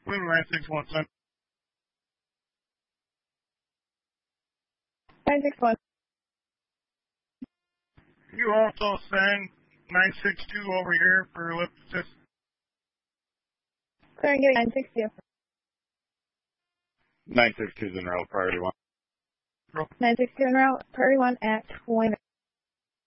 Blue 961, son. 961. You also send 962 over here for lip assist. Clearing you 962. 962 is in route, priority 1. 962 en route, priority 1 at 20.